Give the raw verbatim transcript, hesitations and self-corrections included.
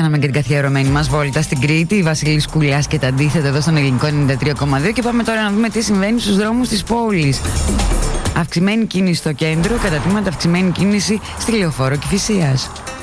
Κάναμε και την καθιερωμένη μας βόλτα στην Κρήτη. Η Βασίλης Κουλιάς και τα αντίθετα εδώ στον Ελληνικό ενενήντα τρία κόμμα δύο. Και πάμε τώρα να δούμε τι συμβαίνει στους δρόμους της πόλης. Αυξημένη κίνηση στο κέντρο, κατά τμήματα αυξημένη κίνηση στη Λεωφόρο Κηφισίας.